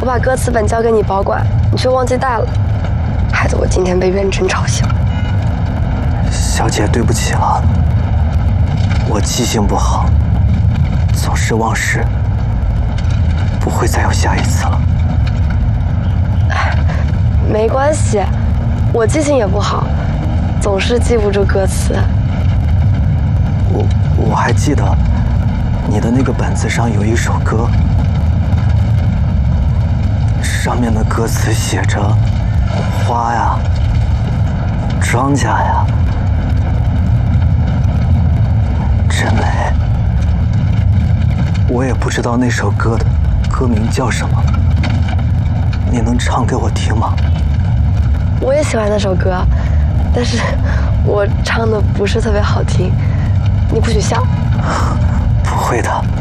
我把歌词本交给你保管，你却忘记带了，害得我今天被认真嘲笑。 小姐，对不起了，我记性不好，总是忘事，不会再有下一次了。 没关系，我记性也不好，总是记不住歌词。 我还记得你的那个本子上有一首歌，上面的歌词写着花呀，庄稼呀，真美。我也不知道那首歌的歌名叫什么，你能唱给我听吗？ 我也喜欢那首歌，但是我唱的不是特别好听，你不许笑。 不会的。